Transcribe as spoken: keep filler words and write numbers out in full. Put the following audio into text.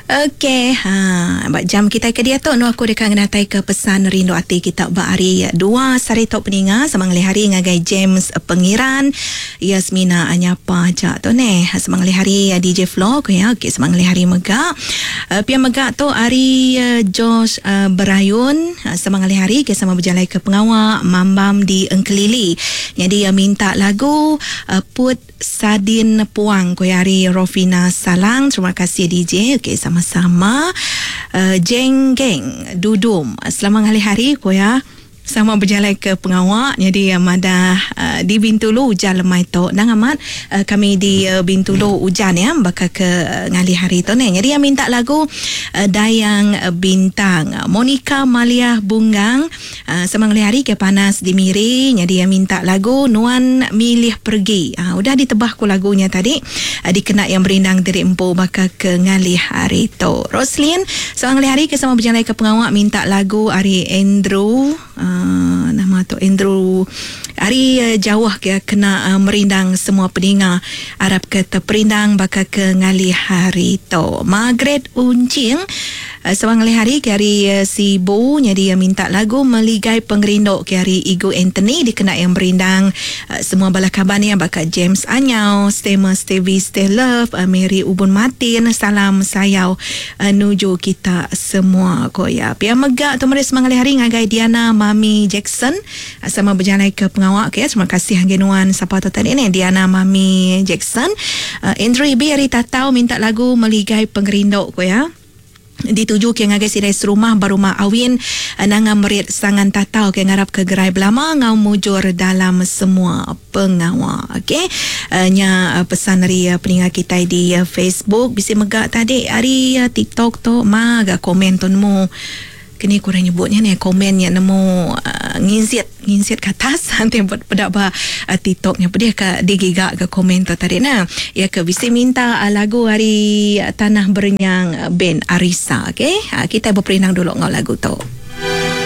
Okey, ha, bak jam kita ke dia tu nu aku dekat ngatai ke pesan rindu hati kita ba hari dua sari tok peninga semangali hari ngagai James Pengiran Yasmina anyapa ja tu ne semangali hari D J Flow ko ya. Okey, semangali hari mega uh, pia mega tu hari uh, Josh uh, Berayun uh, semangali hari ke sama berjalan ke pengawak Mambam di Engkelili. Jadi uh, minta lagu uh, Put Sadin Puang ko hari Rofina Salang. Terima kasih D J. Okey, sama-sama. Uh, Jeng Geng Dudum. Selamat hari-hari ko ya. Sama berjalan ke pengawak. Jadi uh, madah uh, di Bintulu hujan lemai tu. Nang amat uh, kami di uh, Bintulu hujan ya bakal ke uh, ngali hari tu ni. Jadi yang minta lagu uh, Dayang Bintang. Monica Malia Bunggang uh, semangali hari ke panas di Miri. Jadi yang minta lagu Nuan Milih Pergi. Uh, udah ditebah ku lagunya tadi. Uh, dikena yang berindang dari empu bakal ke ngali hari tu. Roslyn semangali hari ke sama berjalan ke pengawak minta lagu Ari Andrew. Uh, nama tu Andrew hari uh, jauh ke kena uh, merindang semua pendengar Arab kata perindang bakal ke ngali hari tu. Margaret Uncing uh, semangali hari ke hari uh, si Bu jadi uh, minta lagu Meligai Pengerindok ke hari Igu Anthony dikena yang berindang uh, semua bala kabar ni bakal James Anyau Stema Stevie Stay Love uh, Mary Ubun Martin salam sayau uh, nuju kita semua ko ya. Pia megak tu mereka semangali hari ngagai Diana Mami Jackson uh, sama berjalan ke pengawak ke ya. Terima kasih hanggenuan siapa tu tadi ni Diana Mami Jackson. uh, Andrew B hari tatau minta lagu Meligai Pengerindok ko ya. Dituju ke ngagai sidai serumah barumah awin nanga merit sangan tatau ke ngarap ke gerai belama ngau mujur dalam semua pengawak. Okey, uh, nya uh, pesan dari uh, peningat kita di uh, Facebook bisi megak tadi hari uh, TikTok tu maga komen tu mu kini kurang nyebutnya ni komen yang nemu uh, nginsit nginsit ke atas nanti buat pedak ba uh, TikToknya pedih ke digigak ke komen tu tadi nah ya ke bisa minta uh, lagu hari uh, Tanah Berenyang uh, band Arisa. Okey, uh, kita berperinang dulu ngau lagu tu.